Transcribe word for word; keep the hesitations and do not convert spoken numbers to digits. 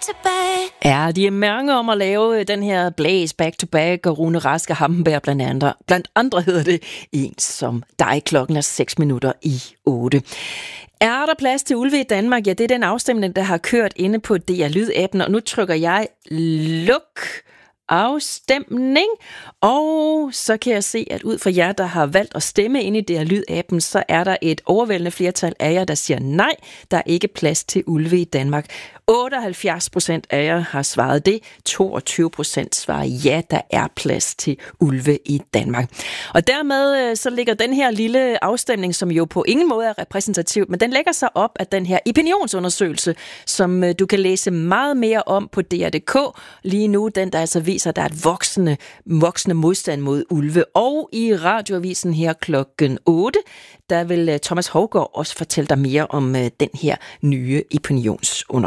to back. Ja, de er mange om at lave den her Blaze back to back, og Rune Rask og Hampenberg blandt andre. Blandt andre hedder det En som dig. Klokken er seks minutter i otte. Er der plads til ulve i Danmark? Ja, det er den afstemning, der har kørt inde på D R Lyd-appen, og nu trykker jeg luk afstemning, og så kan jeg se, at ud fra jer, der har valgt at stemme ind i D R Lyd-appen, så er der et overvældende flertal af jer, der siger nej, der er ikke plads til ulve i Danmark. otteoghalvfjerds procent af jer har svaret det, toogtyve procent svarer ja, der er plads til ulve i Danmark. Og dermed så ligger den her lille afstemning, som jo på ingen måde er repræsentativ, men den lægger sig op af den her opinionsundersøgelse, som du kan læse meget mere om på D R punktum d k lige nu, den der altså viser, at der er et voksende, voksende modstand mod ulve. Og i radioavisen her klokken otte, der vil Thomas Hougaard også fortælle dig mere om den her nye opinionsundersøgelse.